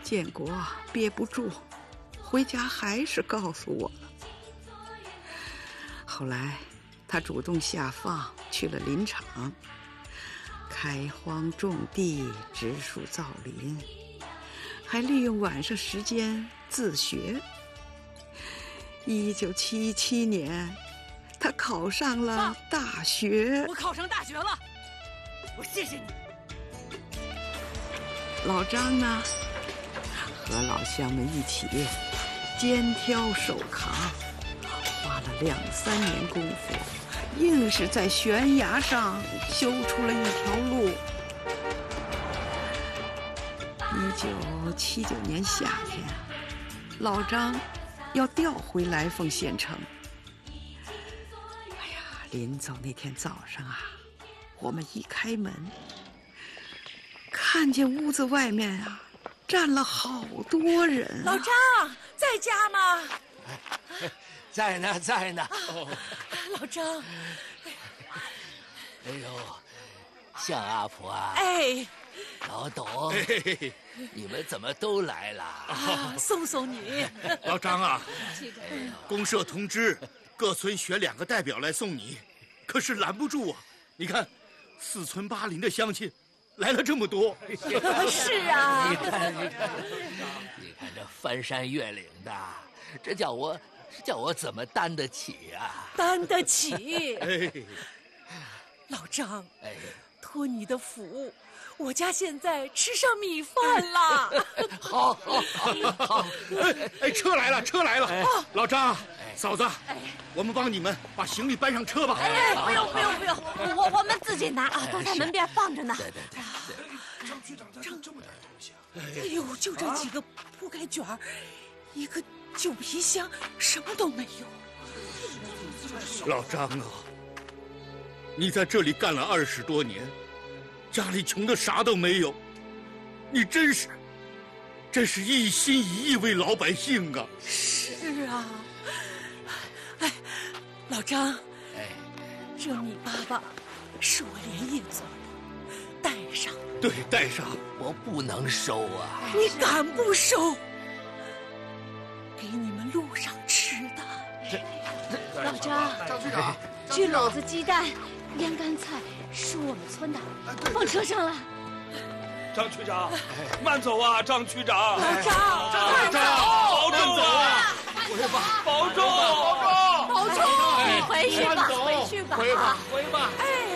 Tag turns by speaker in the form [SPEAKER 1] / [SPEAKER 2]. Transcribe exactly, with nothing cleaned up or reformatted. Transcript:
[SPEAKER 1] 建国憋不住，回家还是告诉我了。后来他主动下放去了林场，开荒种地，植树造林，还利用晚上时间自学。一九七七年，他考上了大学。
[SPEAKER 2] 我考上大学了，我谢谢你。
[SPEAKER 1] 老张呢，和老乡们一起肩挑手扛，花了两三年功夫，硬是在悬崖上修出了一条路。一九七九年夏天，老张要调回来凤县城。哎呀，临走那天早上啊，我们一开门，看见屋子外面啊站了好多人、啊。
[SPEAKER 2] 老张在家吗？
[SPEAKER 3] 哎、在呢，在呢。
[SPEAKER 2] 哦、老张，
[SPEAKER 3] 哎呦，向阿婆啊！
[SPEAKER 2] 哎，
[SPEAKER 3] 老董，哎、你们怎么都来了？
[SPEAKER 2] 啊，送送你。
[SPEAKER 4] 老张啊，公社通知各村选两个代表来送你，可是拦不住啊！你看，四村八邻的乡亲来了这么多。
[SPEAKER 2] 是啊，
[SPEAKER 3] 你看，你看，你看这翻山越岭的，这叫我，这叫我怎么担得起啊？
[SPEAKER 2] 担得起。
[SPEAKER 4] 哎，
[SPEAKER 2] 老张，
[SPEAKER 3] 哎，
[SPEAKER 2] 托你的福，我家现在吃上米饭了。
[SPEAKER 3] 好，好，好，好！
[SPEAKER 4] 哎哎，车来了，车来了！哎、老张，哎、嫂子，哎、我们帮你们把行李搬上车吧。
[SPEAKER 2] 哎，不用，不用，不用，我我们自己拿啊，都在门边放着呢。
[SPEAKER 3] 对对对。
[SPEAKER 4] 张局长带了这么点东西啊！
[SPEAKER 2] 哎呦，就这几个铺盖卷儿，一个旧皮箱，什么都没有。
[SPEAKER 4] 老张啊，你在这里干了二十多年，家里穷的啥都没有，你真是，真是一心一意为老百姓啊！
[SPEAKER 2] 是啊，哎，老张，
[SPEAKER 3] 哎，
[SPEAKER 2] 这米粑粑是我连夜做的，带上。
[SPEAKER 4] 对，带上。
[SPEAKER 3] 我不能收啊！
[SPEAKER 2] 你敢不收？给你们路上吃的。
[SPEAKER 5] 老张，
[SPEAKER 6] 张局长，
[SPEAKER 5] 这篓子鸡蛋、腌干菜是我们村的，放车上了。
[SPEAKER 6] 张区长，慢走啊，张区长。
[SPEAKER 2] 老张，
[SPEAKER 6] 张长，保重啊！
[SPEAKER 4] 回吧，
[SPEAKER 6] 保重，保重，
[SPEAKER 2] 保重，你回去吧，回去吧，
[SPEAKER 4] 回吧，回吧。
[SPEAKER 2] 哎。